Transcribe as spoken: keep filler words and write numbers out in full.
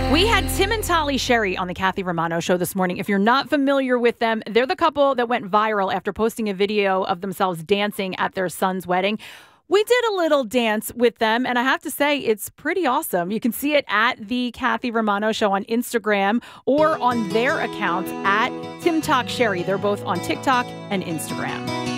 We had Tim and Tali Sherry on the Kathy Romano Show this morning. If you're not familiar with them, they're the couple that went viral after posting a video of themselves dancing at their son's wedding. We did a little dance with them, and I have to say, it's pretty awesome. You can see it at the Kathy Romano Show on Instagram or on their accounts at Tim Talk Sherry. They're both on TikTok and Instagram.